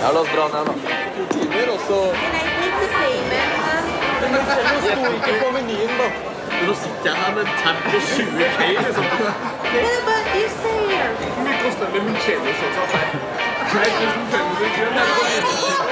Ja, la oss dra ned, da. 2 timer, og så... Can I take the payment? Men Cello sto ikke på menyen, da. Men nå sitter jeg her med en tab på 20K, liksom. Yeah, but you stay here. Hvor mye koster limoncello, sånn? 1500 kroner.